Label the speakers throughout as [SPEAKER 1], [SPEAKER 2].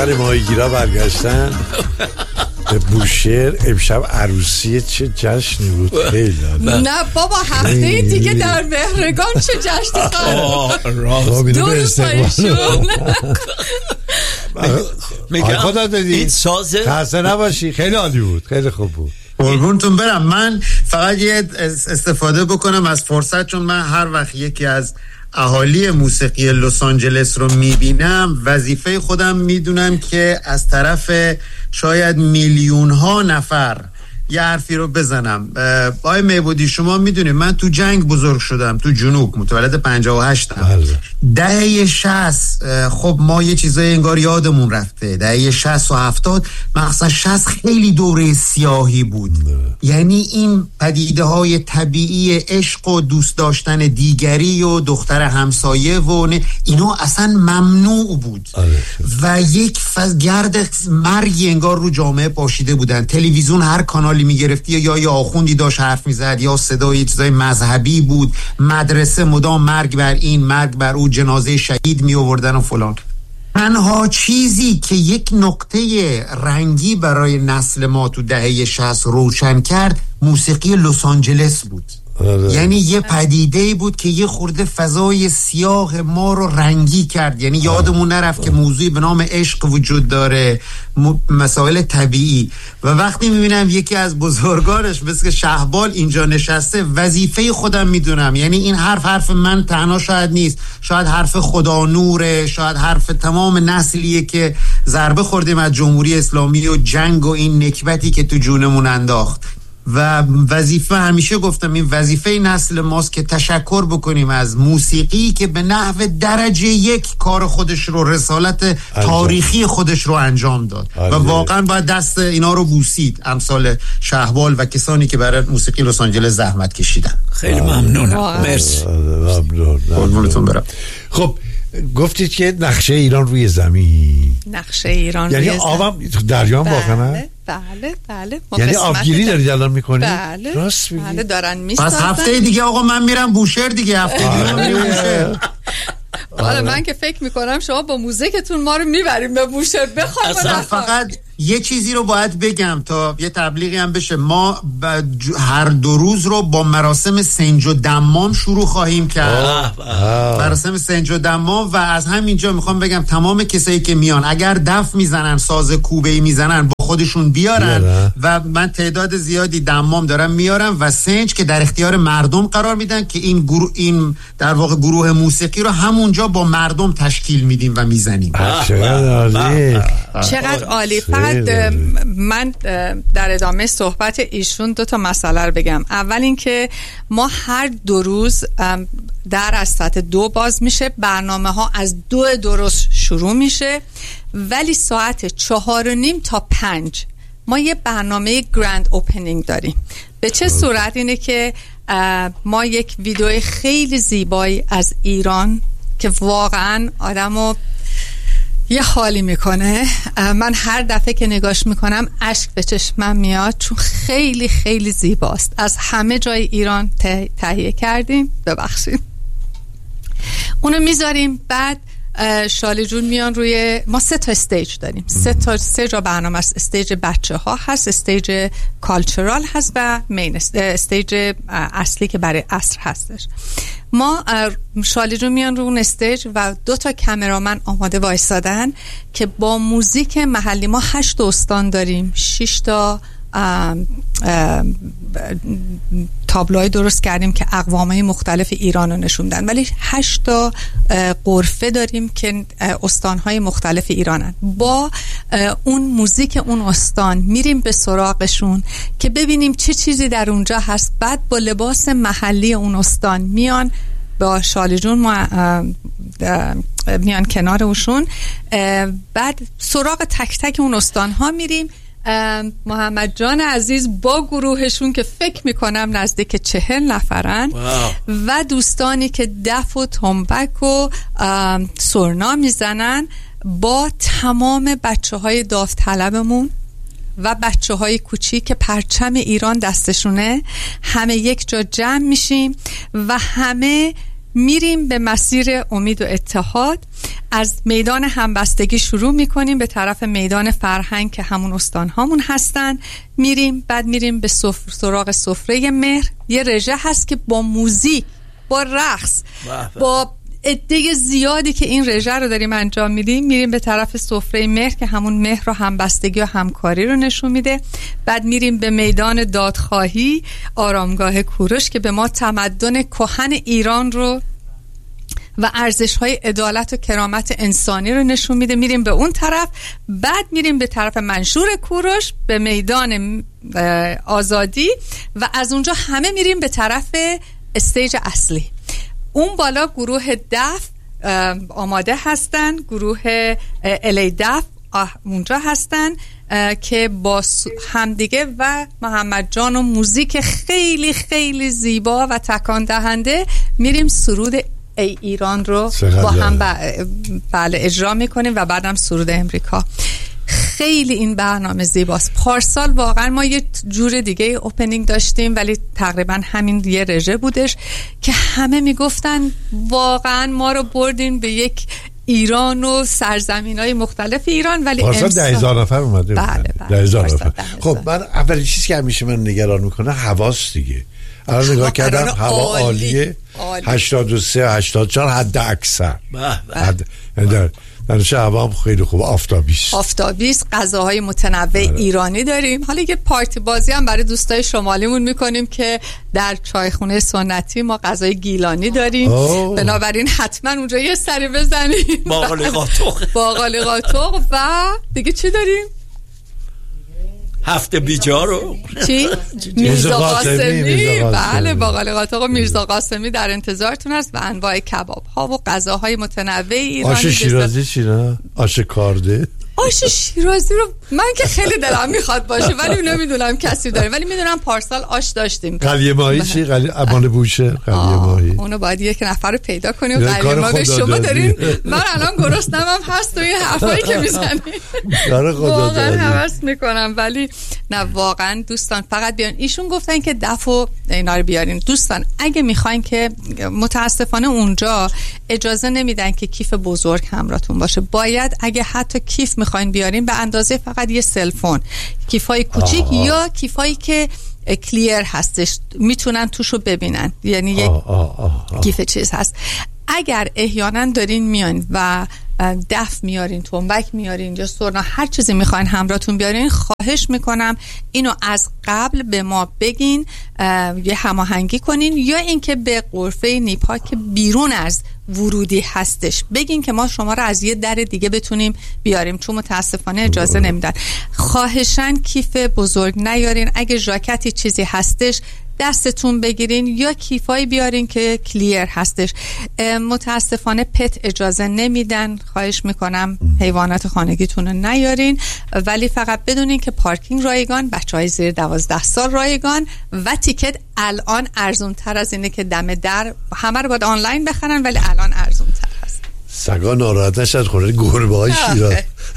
[SPEAKER 1] برادر ماهیگیرا برگشتن به بوشهر. امشب عروسی چه جشنی بود. خیلی
[SPEAKER 2] نه بابا هفته دیگه در مهرگان چه جشنی قراره.
[SPEAKER 1] راست میگم خدا دادی
[SPEAKER 3] این سازه
[SPEAKER 1] خسته نباشی. خیلی عالی بود. خیلی خوب بود.
[SPEAKER 4] قربونتون برم. من فقط یه استفاده بکنم از فرصت، چون من هر وقت یکی از اهالی موسیقی لس آنجلس رو میبینم وظیفه خودم میدونم که از طرف شاید میلیون ها نفر یه حرفی رو بزنم. آقای میبودی شما میدونید من تو جنگ بزرگ شدم، تو جنوب، متولد 58م. دهه 60 خب ما یه چیزای انگار یادمون رفته. دهه 60 و 70 مثلا 60 خیلی دوره سیاهی بود. یعنی این پدیده های طبیعی عشق و دوست داشتن دیگری و دختر همسایه و اینا اصلا ممنوع بود و یک گرد مرگی انگار رو جامعه پاشیده بودن. تلویزیون هر کانالی میگرفتی یا یه آخوندی داشت حرف میزد یا صدای چیزای مذهبی بود. مدرسه مدام مرگ بر این مرگ بر او، جنازه شهید می آوردن و فلان. تنها چیزی که یک نقطه رنگی برای نسل ما تو دهه 60 روشن کرد موسیقی لس آنجلس بود. یعنی یه پدیده بود که یه خورده فضای سیاه ما رو رنگی کرد. یعنی یادمون نرفت که موضوعی به نام عشق وجود داره، مسائل طبیعی. و وقتی میبینم یکی از بزرگانش مثل شهبال اینجا نشسته، وظیفه خودم میدونم، یعنی این حرف من تنها شاید نیست، شاید حرف خدا نوره، شاید حرف تمام نسلیه که ضربه خوردیم از جمهوری اسلامی و جنگ و این نکبتی که تو جونمون انداخت. و وظیفه، همیشه گفتم این وظیفه نسل ماست که تشکر بکنیم از موسیقی که به نحو درجه یک کار خودش رو، رسالت تاریخی خودش رو انجام داد و واقعا باید دست اینا رو بوسید، امثال شهبال و کسانی که برای موسیقی لس آنجلس زحمت کشیدن.
[SPEAKER 3] خیلی ممنونم. مرسی.
[SPEAKER 4] قربونتون برم.
[SPEAKER 1] خب گفتید که نقشه ایران روی زمین.
[SPEAKER 2] نقشه ایران
[SPEAKER 1] یعنی
[SPEAKER 2] روی
[SPEAKER 1] آبم دریا واقعا؟
[SPEAKER 2] بله.
[SPEAKER 1] یعنی آبگیری دارید الان میکنید؟
[SPEAKER 2] بله.
[SPEAKER 1] راست میگی؟
[SPEAKER 2] بله دارن میسازن.
[SPEAKER 4] پس هفته دیگه آقا من میرم بوشهر دیگه. هفته دیگه میرم بوشهر.
[SPEAKER 2] حالا من که فکر میکنم شما با موزیکتون ما رو میبریم به بوشهر. بخوام
[SPEAKER 4] فقط یه چیزی رو باید بگم تا یه تبلیغی هم بشه. ما هر 2 روز رو با مراسم سنج و دمام شروع خواهیم کرد. مراسم سنج و دمام. و از همینجا میخوام بگم تمام کسایی که میان اگر دف میزنن، ساز کوبه‌ای میزنن، با خودشون بیارن. و من تعداد زیادی دمام دارم میارم و سنج که در اختیار مردم قرار میدن که این در واقع گروه موسیقی رو همونجا با مردم تشکیل میدیم و میزنیم.
[SPEAKER 2] چقدر عالی. فقط من در ادامه صحبت ایشون 2 مسئله رو بگم. اول اینکه ما هر 2 روز در از ساعت 2 باز میشه، برنامه ها از 2 درست شروع میشه، ولی ساعت 4:30 تا 5 ما یه برنامه گرند اوپنینگ داریم. به چه صورت؟ اینه که ما یک ویدیو خیلی زیبایی از ایران که واقعا آدمو یه حالی میکنه. من هر دفعه که نگاش میکنم اشک به چشمم میاد، چون خیلی خیلی زیباست. از همه جای ایران تهیه کردیم. ببخشید. اونو میذاریم. بعد شالی جون میان روی، ما 3 تا استیج داریم. 3 جا برنامه است. استیج بچه ها هست، استیج کالچرال هست و مین استیج اصلی که برای عصر هستش. ما شالی جون میان رو اون استیج و 2 تا کامرامن آماده وایسادن که با موزیک محلی، ما 8 استان داریم، 6 تا تابلوهای درست کردیم که اقوامهای مختلف ایران رو نشوندن، ولی 8 تا غرفه داریم که استانهای مختلف ایرانن. با اون موزیک اون استان میریم به سراغشون که ببینیم چه چیزی در اونجا هست. بعد با لباس محلی اون استان میان با شالی جون میان کنار اوشون. بعد سراغ تک تک اون استان ها میریم. محمد جان عزیز با گروهشون که فکر میکنم نزدیک 40 نفرن و دوستانی که دف و تنبک و سرنا میزنن، با تمام بچه های داوطلبمون و بچه های کوچیک که پرچم ایران دستشونه، همه یک جا جمع میشیم و همه میریم به مسیر امید و اتحاد. از میدان همبستگی شروع میکنیم به طرف میدان فرهنگ که همون استانهامون هستن، میریم، بعد میریم به سراغ سفره مهر. یه رژه هست که با موزیک، با رقص، با عده زیادی که این رژه رو داریم انجام میدیم، میریم به طرف سفره مهر که همون مهر و همبستگی و همکاری رو نشون میده. بعد میریم به میدان دادخواهی، آرامگاه کوروش که به ما تمدن کهن ایران رو و ارزش‌های عدالت و کرامت انسانی رو نشون میده، میریم به اون طرف. بعد میریم به طرف منشور کوروش به میدان آزادی و از اونجا همه میریم به طرف استیج اصلی. اون بالا گروه دف آماده هستن، گروه الی دف اونجا هستن که با همدیگه و محمد جان و موزیک خیلی خیلی زیبا و تکان دهنده میریم سرود ای ایران رو با هم بله اجرا میکنیم و بعدم سرود امریکا. خیلی این برنامه زیباست. پارسال واقعا ما یه جور دیگه اوپنینگ داشتیم ولی تقریبا همین یه رژه بودش که همه میگفتن واقعا ما رو بردین به یک ایران و سرزمین‌های مختلف ایران. ولی
[SPEAKER 1] پارسال 10,000 نفر اومده.
[SPEAKER 2] بله
[SPEAKER 1] 10,000 نفر. خب من اولین چیزی که همیشه من نگران میکنه هواست دیگه. الان نگاه کردم هوا عالیه. 83 84 حد اکثر. در هوا هم خیلی خوب. آفتابیست. غذاهای متنوع ایرانی داریم. حالا یه پارتی بازی هم برای دوستای شمالیمون میکنیم که در چایخونه سنتی ما غذای گیلانی داریم. بنابراین حتما اونجا یه سری بزنیم. باقالی قاطق و دیگه چی داریم؟
[SPEAKER 3] هفته بیجا رو
[SPEAKER 2] چی؟ میرزا قاسمی. بله باقالی قاطق و میرزا قاسمی در انتظارتون است و انواع کباب ها و غذاهای متنوع ایرانی.
[SPEAKER 1] آش شیرازی چی نه؟ آش کارده؟
[SPEAKER 2] آش شیرازی رو من که خیلی دلم میخواد باشه ولی نمیدونم کسی داره، ولی میدونم پارسال آش داشتیم.
[SPEAKER 1] قلیه ماهی چی؟ امان بوشه قلیه ماهی.
[SPEAKER 2] اونو باید یک نفر رو پیدا کنیم. قلیه ماهی شما دارین. من الان گرسنمم هست و این حرفایی که میزنی واقعا حواس میکنم. ولی نه واقعا دوستان فقط بیان. ایشون گفتن که دفو اینا رو بیارین. دوستان اگه میخواین که متاسفانه اونجا اجازه نمیدن که کیف بزرگ همراهتون باشه. باید اگه حتی کیف میخواین بیارین به اندازه فقط یه سلفون، کیفای کوچیک یا کیفایی که کلیر هستش میتونن توشو ببینن، یعنی یک کیف چیز هست. اگر احیانا دارین میان و دف میارین، تنبک میارین یا سرنا، هر چیزی میخواین همراهتون بیارین، خواهش میکنم اینو از قبل به ما بگین، یه هماهنگی کنین، یا اینکه به غرفه نیپا که بیرون از ورودی هستش بگین که ما شما رو از یه در دیگه بتونیم بیاریم، چون متاسفانه اجازه نمیدن. خواهشاً کیف بزرگ نیارین. اگه ژاکتی چیزی هستش دستتون بگیرین یا کیفایی بیارین که کلیر هستش. متاسفانه پت اجازه نمیدن. خواهش میکنم حیوانات خانگیتون رو نیارین، ولی فقط بدونین که پارکینگ رایگان، بچهای زیر 12 سال رایگان و تیکت الان ارزون تر از اینه که دم در. همه رو باید آنلاین بخرن ولی الان ارزون تر هست.
[SPEAKER 1] سگا ناراحت نشد خورده گربه های شیراز.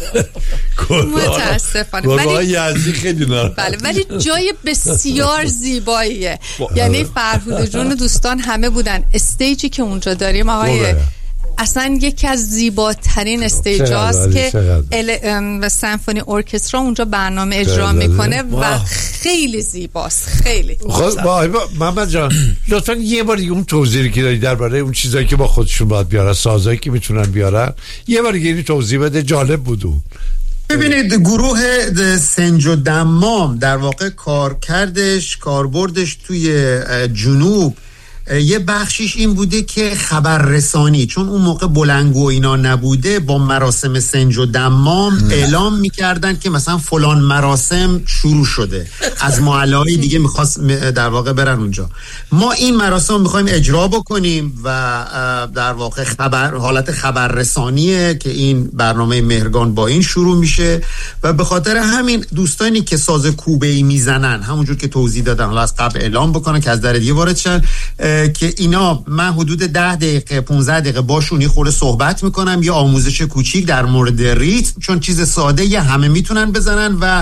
[SPEAKER 2] متاسفانه
[SPEAKER 1] گربه های یزدی خیلی ناراحت.
[SPEAKER 2] بله ولی جای بسیار زیباییه. یعنی فرهود جون دوستان همه بودن. استیجی که اونجا داریم آقای اصلا یکی از زیباترین استیج هاست که سمفونی ارکسترا اونجا برنامه اجرا میکنه و خیلی زیباست. خیلی
[SPEAKER 1] محمد جان لطفا یه بار دیگه اون توضیحی که داری درباره اون چیزایی که با خودشون باید بیارن، سازایی که میتونن بیارن، یه بار دیگه توضیح بده. جالب بود اون.
[SPEAKER 4] ببینید گروه سنج و دمام در واقع کاربردش توی جنوب یه بخشیش این بوده که خبررسانی، چون اون موقع بلنگو اینا نبوده، با مراسم سنج و دمام اعلام میکردن که مثلا فلان مراسم شروع شده، از محله‌های دیگه میخواست در واقع برن اونجا. ما این مراسم میخوایم اجرا بکنیم و در واقع حالت خبررسانیه که این برنامه مهرگان با این شروع میشه و به خاطر همین دوستانی که ساز کوبه‌ای میزنن همونجور که توضیح دادم، حالا از قبل اعلام بکنن که از در دیگه وارد شن. که اینا من حدود 10 دقیقه 15 دقیقه باشون یه خورده صحبت میکنم، یه آموزش کوچیک در مورد ریتم، چون چیز ساده یه همه میتونن بزنن و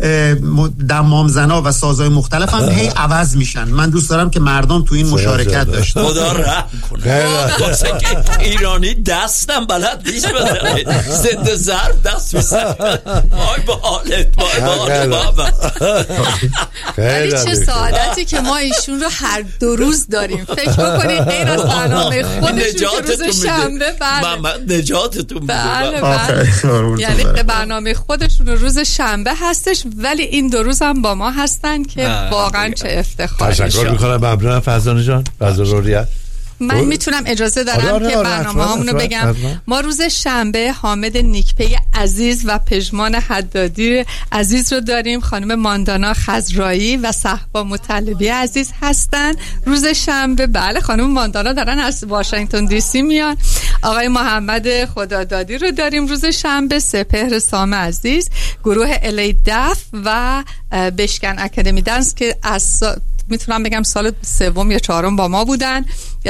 [SPEAKER 4] دمام زنا و سازهای مختلف هم هی عوض میشن. من دوست دارم که مردم تو این مشارکت داشته.
[SPEAKER 3] خدا رحم کنه واسه که ایرانی دستم بلد نیست بزنه، زنده زرد دست بزنه. وای به حالت، وای به حالت بابا.
[SPEAKER 1] ولی چه سعادتی که ما ایشون رو هر 2 روز داریم. فکر بکنید غیر از برنامه خودشون که روز شنبه
[SPEAKER 3] من نجاتتون میده.
[SPEAKER 1] یعنی برنامه خودشون روز شنبه هستش، ولی این 2 روز هم با ما هستن که واقعا چه افتخاری.
[SPEAKER 5] تشکر میکنم. ممنونم فرزانه جان، فرزانه.
[SPEAKER 1] من میتونم اجازه دارم که برنامه هامونو بگم. ما روز شنبه حامد نیکپی عزیز و پژمان حدادی عزیز رو داریم. خانم ماندانا خضرایی و صحبا مطلبی عزیز هستن روز شنبه. بله، خانم ماندانا دارن از واشنگتن دی سی میان. آقای محمد خدادادی رو داریم روز شنبه. سپهر سام عزیز، گروه الی دف و بشکن اکادمی دنس که از میتونم بگم سال 3 یا 4 با ما بودن.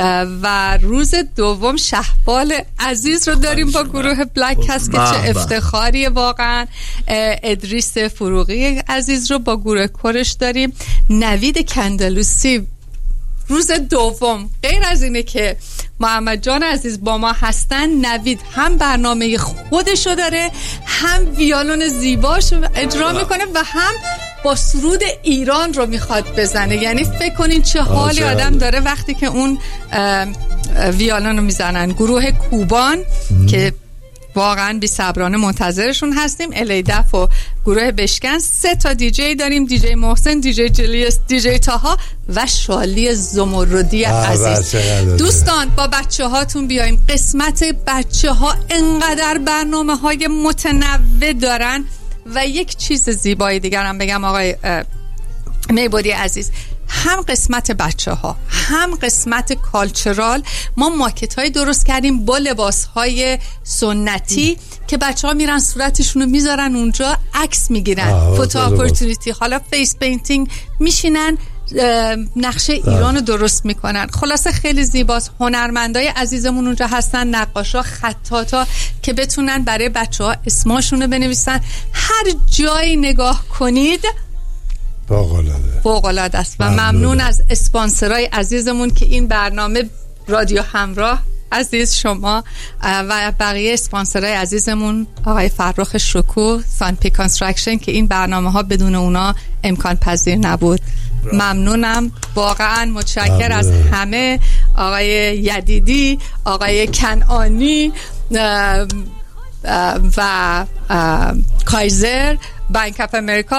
[SPEAKER 1] و روز دوم شهبال عزیز رو داریم با گروه بلک کست که چه افتخاریه واقعا. ادریس فروغی عزیز رو با گروه کورش داریم. نوید کندلوسی روز دوم. غیر از اینه که محمد جان عزیز با ما هستن، نوید هم برنامه خودشو داره، هم ویولون زیباشو اجرا میکنه و هم با سرود ایران رو میخواد بزنه. یعنی فکر کنین چه حالی آدم داره وقتی که اون ویولون رو میزنن. گروه کوبان که واقعا بی صبرانه منتظرشون هستیم. الی دف و گروه بشکن. 3 تا دیجی داریم، دیجی محسن، دیجی جلیس، دیجی تاها و شالی زمردی عزیز. دوستان با بچه هاتون بیایم. قسمت بچه ها انقدر برنامه های متنوع دارن. و یک چیز زیبایی دیگر هم بگم آقای میبودی عزیز، هم قسمت بچه ها هم قسمت کالچرال ما ماکت های درست کردیم با لباس های سنتی که بچه ها میرن صورتشون رو میذارن اونجا، عکس میگیرن، فوتو اپورتونیتی، حالا فیس پینتینگ، میشینن نقشه ایران رو درست میکنن. خلاصه خیلی زیباست. هنرمندای عزیزمون اونجا هستن، نقاشا، خطاطا که بتونن برای بچه ها اسماشون رو بنویسن. هر جایی نگاه کنید فوق‌العاده است. و ممنون از اسپانسرای عزیزمون که این برنامه رادیو همراه عزیز، شما و بقیه اسپانسرای عزیزمون، آقای فرخ شکوه، سانپی کانستراکشن که این برنامه ها بدون اونا امکان پذیر نبود. ممنونم، واقعا متشکر از همه. آقای یدیدی، آقای کنعانی و کایزر، بانک اف امریکا